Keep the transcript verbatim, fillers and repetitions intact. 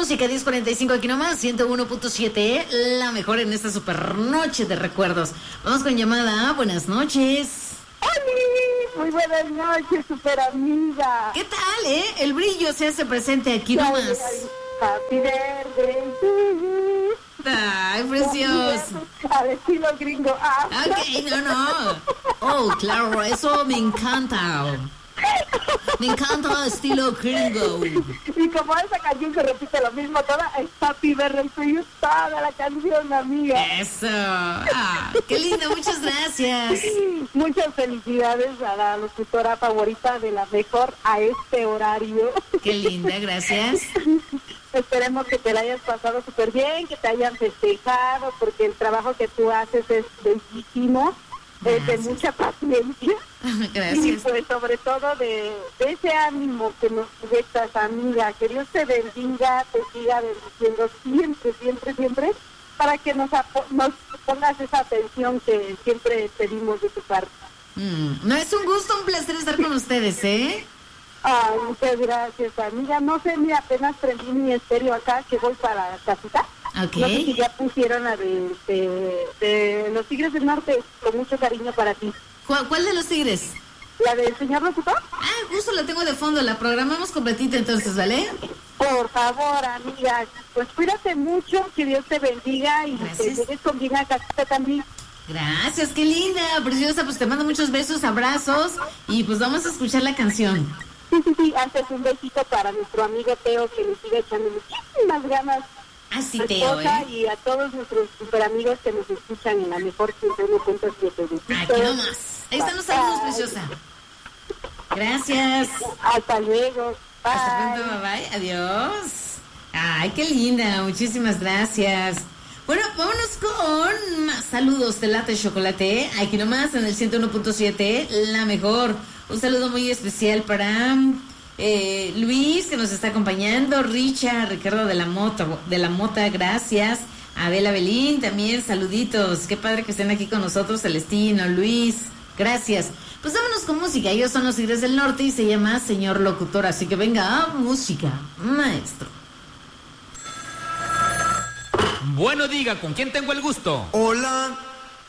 música, diez cuarenta y cinco aquí nomás, ciento uno punto siete, la mejor en esta super noche de recuerdos. Vamos con llamada, buenas noches. ¡Hola! Muy buenas noches, super amiga. ¿Qué tal, eh? El brillo se hace presente aquí nomás. Happy birthday. Ay, precioso. Al estilo gringo. Ah. Ok, no, no. Oh, claro, eso me encanta. Me encanta estilo gringo. Y como esa canción se repite lo mismo toda, es Happy Birthday to you, toda la canción, amiga. Eso. Ah, qué lindo, muchas gracias. Muchas felicidades a la locutora favorita de la mejor a este horario. Qué linda, gracias. Esperemos que te la hayas pasado súper bien, que te hayan festejado, porque el trabajo que tú haces es bellísimo, es de mucha paciencia. Gracias. Y pues sobre todo de, de ese ánimo que nos proyectas, amiga. Que Dios te bendiga, te siga bendiciendo siempre, siempre, siempre, para que nos, nos pongas esa atención que siempre pedimos de tu parte. Mm, no, es un gusto, un placer estar con ustedes, ¿eh? Ay, muchas gracias, amiga. No sé, mira, apenas prendí mi estéreo acá, que voy para casita. Ok. No sé si ya pusieron la de, de, de Los Tigres del Norte, con mucho cariño para ti. ¿Cuál, cuál de los tigres? ¿La del señor locutor? Ah, justo la tengo de fondo, la programamos completita entonces, ¿vale? Por favor, amiga, pues cuídate mucho, que Dios te bendiga y Gracias. que llegues con bien a casita también. Gracias, qué linda, preciosa, pues te mando muchos besos, abrazos y pues vamos a escuchar la canción. Sí, sí, sí, antes un besito para nuestro amigo Teo, que le sigue echando muchísimas ganas. Así, a Teo, esposa, ¿eh? Y a todos nuestros super amigos que nos escuchan en la mejor ciento uno punto siete. Aquí nomás. Ahí están los saludos, preciosa. Gracias. Hasta luego. Bye. Hasta pronto, bye bye. Adiós. Ay, qué linda. Muchísimas gracias. Bueno, vámonos con más saludos de Lata de Chocolate. Aquí nomás en el ciento uno punto siete, la mejor. Un saludo muy especial para eh, Luis, que nos está acompañando. Richard, Ricardo de la Mota, de la Mota, gracias. Abel Abelín, también saluditos. Qué padre que estén aquí con nosotros. Celestino, Luis, gracias. Pues vámonos con música. Ellos son los Tigres del Norte y se llama Señor Locutor. Así que venga, música, maestro. Bueno, diga, ¿con quién tengo el gusto? Hola.